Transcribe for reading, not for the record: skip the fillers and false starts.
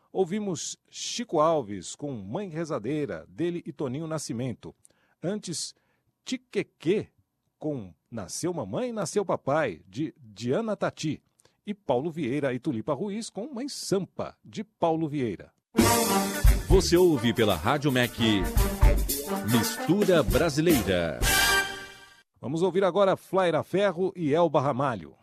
Ouvimos Chico Alves com Mãe Rezadeira, dele e Toninho Nascimento. Antes, Tiqueque com Nasceu Mamãe, Nasceu Papai, de Diana Tati. E Paulo Vieira e Tulipa Ruiz com Mãe Sampa, de Paulo Vieira. Você ouve pela Rádio MEC Mistura Brasileira. Vamos ouvir agora Flaira Ferro e Elba Ramalho.